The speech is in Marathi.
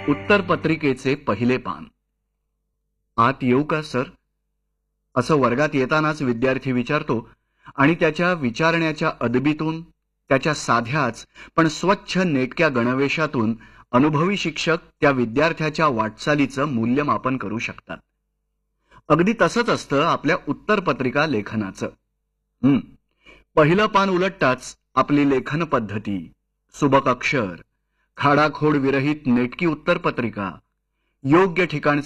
उत्तरपत्रिकेचे पहिले पान. आत येऊ का सर? असं वर्गात येतानाच विद्यार्थी विचारतो आणि त्याच्या विचारण्याच्या अदबीतून, त्याच्या साध्याच पण स्वच्छ नेटक्या गणवेशातून अनुभवी शिक्षक त्या विद्यार्थ्याच्या वाटचालीचं मूल्यमापन करू शकतात. अगदी तसंच असतं आपल्या उत्तरपत्रिका लेखनाचं. पहिलं पान उलटताच आपली लेखन पद्धती, सुबक अक्षर, खाडाखोड विरहित नेटकी उत्तरपत्रिका, योग्य ठिकाणचे